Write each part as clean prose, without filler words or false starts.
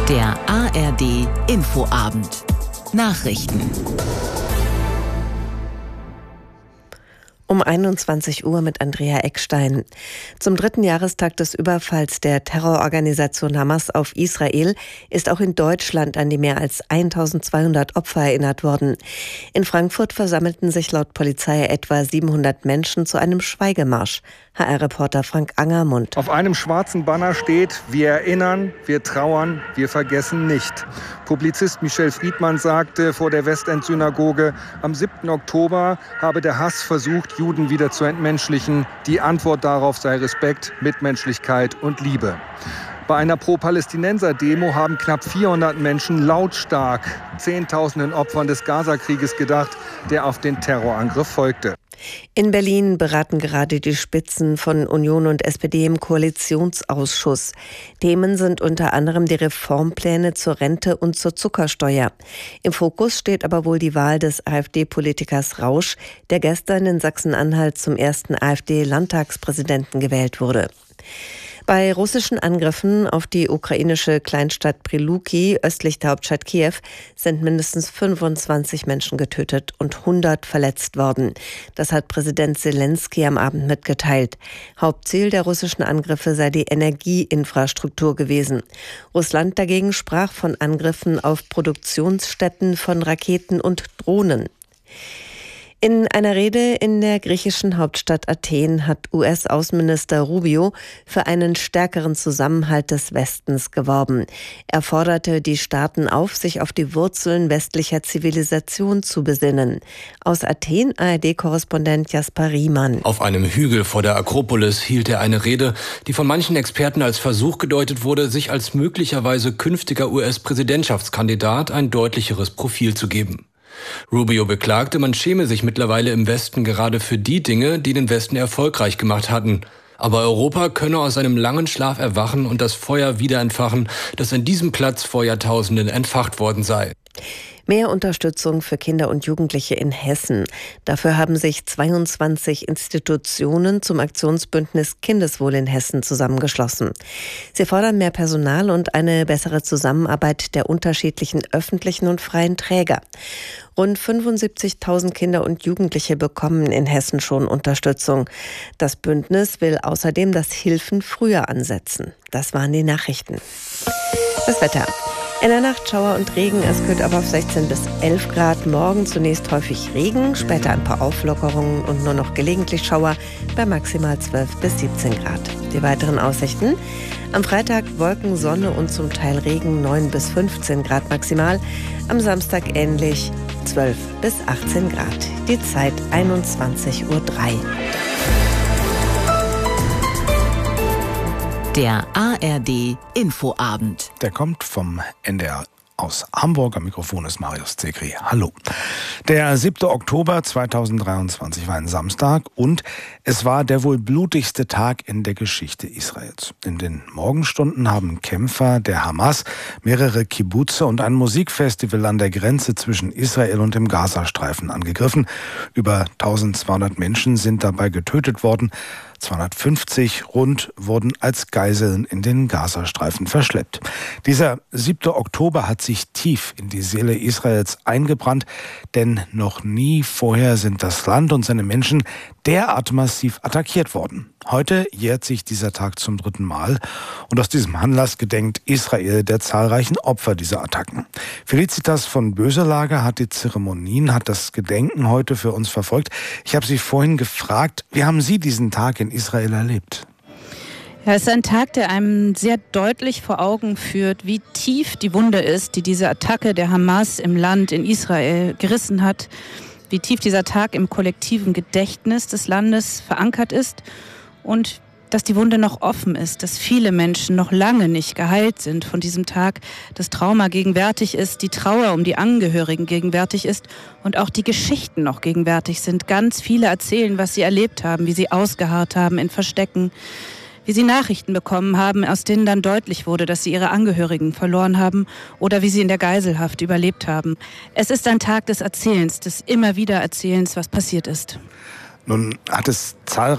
Der ARD Infoabend. Nachrichten. Um 21 Uhr mit Andrea Eckstein. Zum 3. Jahrestag des Überfalls der Terrororganisation Hamas auf Israel ist auch in Deutschland an die mehr als 1200 Opfer erinnert worden. In Frankfurt versammelten sich laut Polizei etwa 700 Menschen zu einem Schweigemarsch. HR-Reporter Frank Angermund. Auf einem schwarzen Banner steht: Wir erinnern, wir trauern, wir vergessen nicht. Publizist Michel Friedmann sagte vor der Westend-Synagoge, am 7. Oktober habe der Hass versucht, Juden wieder zu entmenschlichen. Die Antwort darauf sei Respekt, Mitmenschlichkeit und Liebe. Bei einer Pro-Palästinenser-Demo haben knapp 400 Menschen lautstark Zehntausenden Opfern des Gaza-Krieges gedacht, der auf den Terrorangriff folgte. In Berlin beraten gerade die Spitzen von Union und SPD im Koalitionsausschuss. Themen sind unter anderem die Reformpläne zur Rente und zur Zuckersteuer. Im Fokus steht aber wohl die Wahl des AfD-Politikers Rausch, der gestern in Sachsen-Anhalt zum ersten AfD-Landtagspräsidenten gewählt wurde. Bei russischen Angriffen auf die ukrainische Kleinstadt Priluki östlich der Hauptstadt Kiew sind mindestens 25 Menschen getötet und 100 verletzt worden. Das hat Präsident Selenskyj am Abend mitgeteilt. Hauptziel der russischen Angriffe sei die Energieinfrastruktur gewesen. Russland dagegen sprach von Angriffen auf Produktionsstätten von Raketen und Drohnen. In einer Rede in der griechischen Hauptstadt Athen hat US-Außenminister Rubio für einen stärkeren Zusammenhalt des Westens geworben. Er forderte die Staaten auf, sich auf die Wurzeln westlicher Zivilisation zu besinnen. Aus Athen ARD-Korrespondent Jasper Riemann. Auf einem Hügel vor der Akropolis hielt er eine Rede, die von manchen Experten als Versuch gedeutet wurde, sich als möglicherweise künftiger US-Präsidentschaftskandidat ein deutlicheres Profil zu geben. Rubio beklagte, man schäme sich mittlerweile im Westen gerade für die Dinge, die den Westen erfolgreich gemacht hatten. Aber Europa könne aus einem langen Schlaf erwachen und das Feuer wieder entfachen, das an diesem Platz vor Jahrtausenden entfacht worden sei. Mehr Unterstützung für Kinder und Jugendliche in Hessen. Dafür haben sich 22 Institutionen zum Aktionsbündnis Kindeswohl in Hessen zusammengeschlossen. Sie fordern mehr Personal und eine bessere Zusammenarbeit der unterschiedlichen öffentlichen und freien Träger. Rund 75.000 Kinder und Jugendliche bekommen in Hessen schon Unterstützung. Das Bündnis will außerdem das Hilfen früher ansetzen. Das waren die Nachrichten. Das Wetter. In der Nacht Schauer und Regen, es kühlt aber auf 16 bis 11 Grad. Morgen zunächst häufig Regen, später ein paar Auflockerungen und nur noch gelegentlich Schauer bei maximal 12 bis 17 Grad. Die weiteren Aussichten: am Freitag Wolken, Sonne und zum Teil Regen, 9 bis 15 Grad maximal. Am Samstag ähnlich, 12 bis 18 Grad. Die Zeit 21:03 Uhr. Der ARD Infoabend. Der kommt vom NDR aus Hamburg. Am Mikrofon ist Marius Zekri. Hallo. Der 7. Oktober 2023 war ein Samstag und es war der wohl blutigste Tag in der Geschichte Israels. In den Morgenstunden haben Kämpfer der Hamas mehrere Kibbutze und ein Musikfestival an der Grenze zwischen Israel und dem Gazastreifen angegriffen. Über 1200 Menschen sind dabei getötet worden. 250 rund wurden als Geiseln in den Gazastreifen verschleppt. Dieser 7. Oktober hat sich tief in die Seele Israels eingebrannt, denn noch nie vorher sind das Land und seine Menschen derart massiv attackiert worden. Heute jährt sich dieser Tag zum 3. Mal und aus diesem Anlass gedenkt Israel der zahlreichen Opfer dieser Attacken. Felicitas von Böselager hat die Zeremonien, hat das Gedenken heute für uns verfolgt. Ich habe Sie vorhin gefragt, wie haben Sie diesen Tag in Israel erlebt? Ja, es ist ein Tag, der einem sehr deutlich vor Augen führt, wie tief die Wunde ist, die diese Attacke der Hamas im Land, in Israel, gerissen hat. Wie tief dieser Tag im kollektiven Gedächtnis des Landes verankert ist und dass die Wunde noch offen ist, dass viele Menschen noch lange nicht geheilt sind von diesem Tag, das Trauma gegenwärtig ist, die Trauer um die Angehörigen gegenwärtig ist und auch die Geschichten noch gegenwärtig sind. Ganz viele erzählen, was sie erlebt haben, wie sie ausgeharrt haben in Verstecken, wie sie Nachrichten bekommen haben, aus denen dann deutlich wurde, dass sie ihre Angehörigen verloren haben oder wie sie in der Geiselhaft überlebt haben. Es ist ein Tag des Erzählens, des immer wieder Erzählens, was passiert ist. Nun hat es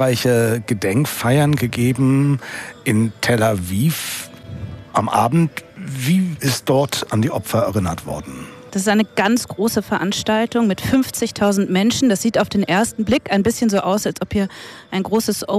zahlreiche Gedenkfeiern gegeben in Tel Aviv. Am Abend Wie ist dort an die Opfer erinnert worden? Das ist eine ganz große Veranstaltung mit 50.000 Menschen. Das sieht auf den ersten Blick ein bisschen so aus, als ob hier ein großes